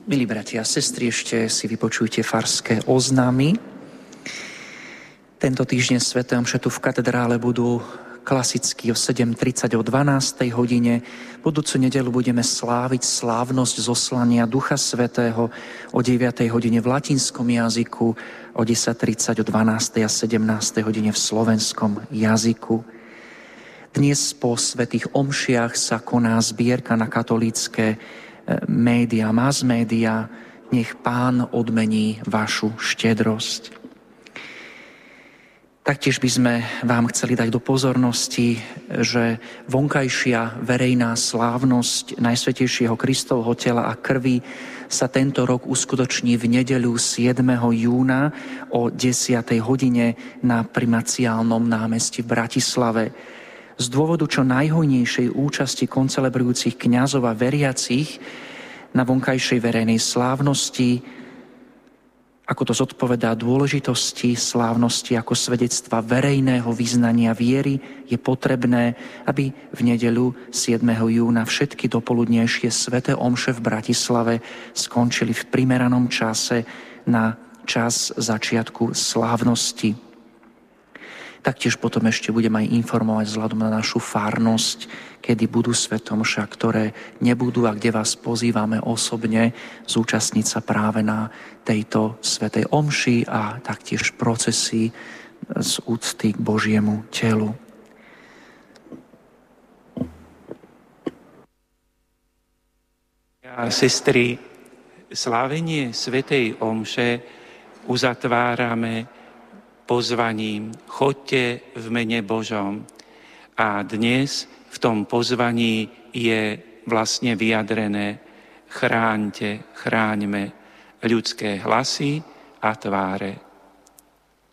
Milí bratia a sestry, ešte si vypočujte farské oznámy. Tento týždeň sväté omše tu v katedrále budú klasicky o 7:30 o 12. hodine. Budúcu nedeľu budeme sláviť slávnosť zoslania Ducha Svätého o 9. hodine v latinskom jazyku, o 10:30 o 12. a 17. hodine v slovenskom jazyku. Dnes po svätých omšiach sa koná zbierka na katolícke média, mass média. Nech Pán odmení vašu štedrosť. Taktiež by sme vám chceli dať do pozornosti, že vonkajšia verejná slávnosť Najsvätejšieho Kristovho tela a krvi sa tento rok uskutoční v nedeľu 7. júna o 10. hodine na Primaciálnom námestí v Bratislave. Z dôvodu čo najhojnejšej účasti koncelebrujúcich kňazov a veriacich na vonkajšej verejnej slávnosti, ako to zodpovedá dôležitosti slávnosti ako svedectva verejného vyznania viery, je potrebné, aby v nedeľu 7. júna všetky dopoludnejšie sväté omše v Bratislave skončili v primeranom čase na čas začiatku slávnosti. Taktiež potom ešte budem aj informovať vzhľadom na našu farnosť, kedy budú sväté omše, ktoré nebudú a kde vás pozývame osobne zúčastniť sa práve na tejto svätej omši a taktiež procesii z úcty k Božiemu telu. A sestry, slávenie svätej omše uzatvárame pozvaním choďte v mene Božom. A dnes v tom pozvaní je vlastne vyjadrené chráňte, chráňme ľudské hlasy a tváre.